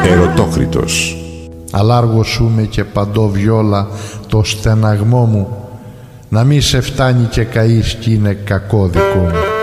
Ερωτόκριτος. Αλάργωσούμε και παντό βιόλα το στεναγμό μου, να μη σε φτάνει και καείς κι είναι κακό δικό μου.